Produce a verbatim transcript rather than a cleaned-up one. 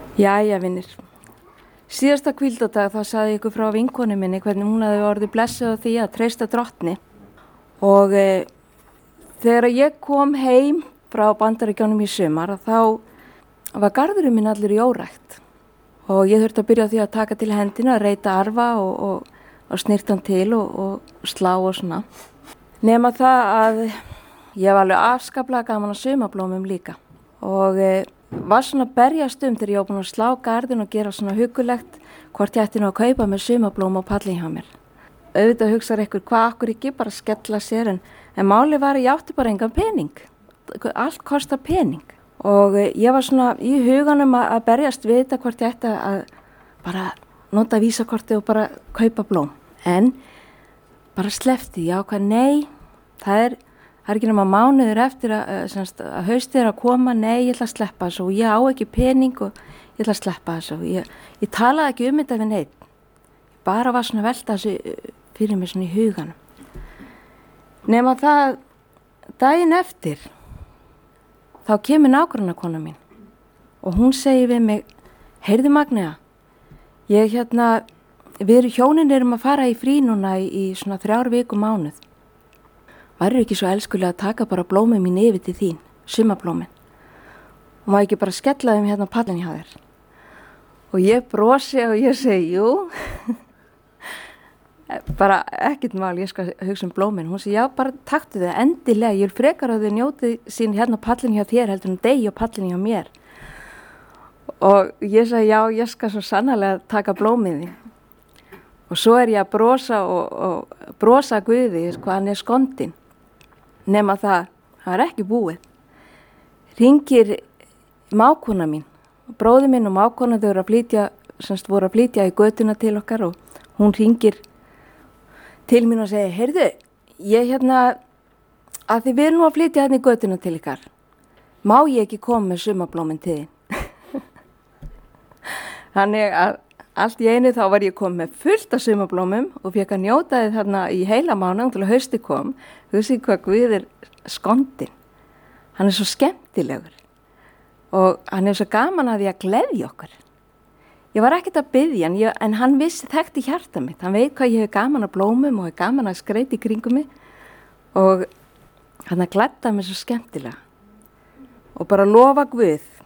Jæja, vinir. Síðasta hvíldardag þá sagði ég ykkur frá vinkonu minni hvernig hún hafði orðið blessuð á því að treysta drottni. Og e, þegar ég kom heim frá Bandaríkjunum í sumar þá var garðurinn minn allir í órækt. Og ég þurfti að byrja á því að taka til hendina, að reyta arfa og, og, og snirta hann til og, og slá og svona. Nema það að ég var alveg afskaplega gaman að sumablómum líka. Og e, var svona að berjast um þegar ég var búin að slá garðin og gera svona hugulegt hvort ég ætti nú að kaupa með sumablóm á pallin hjá mér. Auðvitað hugsaði eitthvað hvað akkur ekki bara skella sér en, en máli var að ég átti bara engan pening. Allt kostar pening. Og ég var svona í huganum að, að berjast við þetta hvort ég ætti að bara nota vísakorti og bara kaupa blóm. En bara sleppti ég ákvað nei, það er Það er ekki nema mánuður eftir að, semst, að haustið er að koma, nei, ég ætla að sleppa þessu og ég á ekki pening og ég ætla að sleppa þessu. Ég, ég talaði ekki um þetta við neitt, bara var svona að velta þessu fyrir mig svona í huganum. Nema það, daginn eftir, þá kemur nágrannakona mín og hún segir við mig, heyrðu Magnea, ég hérna, við erum hjónin erum að fara í frí núna í, í svona þrjár viku mánuð. Væri ekki svo elskulega að taka bara blómið mín yfir til þín, sumablómin. Og maður ekki bara skella þeim hérna á pallin hjá þér. Og ég brosi og ég segi, jú. bara ekkert mál, ég skal hugsa um blómin. Hún segi, já, bara taktu þau endilega. Ég vil frekar að þau njóti sín hérna á pallin hjá þér heldur en degi á pallin hjá mér. Og ég segi, já, ég skal svo sannarlega taka blómið þín. Og svo er ég að brosa og, og brosa Guði, hvað hann er skondin. Nema það, það er ekki búið. Hringir mákona mín, bróði minn og mákona þau voru að flytja, semst voru að flytja í götuna til okkar og hún hringir til mín og segir, heyrðu, ég hérna, að þið við erum nú að flytja hérna í götuna til ykkar, má ég ekki koma með sumablómin til þín? Þannig að allt í einu þá var ég komið með fullt af sumablómum og fekk að njóta þið þarna í heila mánuð til að hausti kom. Þú sé hvað Guð er skondin. Hann er svo skemmtilegur og hann er svo gaman að því að gleðja okkur. Ég var ekkert að biðja hann, ég, en hann vissi þekkti hjarta mitt. Hann veit hvað ég hef gaman að blómum og hef gaman að skreita í kringum mig og hann að glædda mig svo skemmtilega. Og bara lofa Guð